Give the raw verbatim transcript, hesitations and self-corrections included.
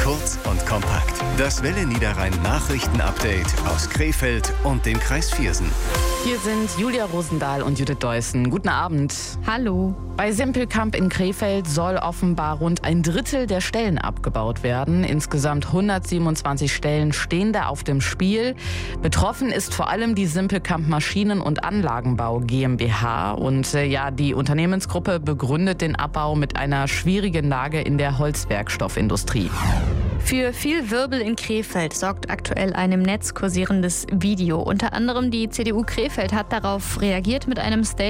Kurz und kompakt. Das Welle Niederrhein Nachrichten-Update aus Krefeld und dem Kreis Viersen. Hier sind Julia Rosendahl und Judith Deussen. Guten Abend. Hallo. Bei Simpelkamp in Krefeld soll offenbar rund ein Drittel der Stellen abgebaut werden. Insgesamt hundertsiebenundzwanzig Stellen stehen da auf dem Spiel. Betroffen ist vor allem die Simpelkamp Maschinen- und Anlagenbau GmbH. Und äh, ja, die Unternehmensgruppe begründet den Abbau mit einer schwierigen Lage in der Holzwerkstoffindustrie. Für viel Wirbel in Krefeld sorgt aktuell ein im Netz kursierendes Video. Unter anderem die C D U Krefeld hat darauf reagiert mit einem Statement.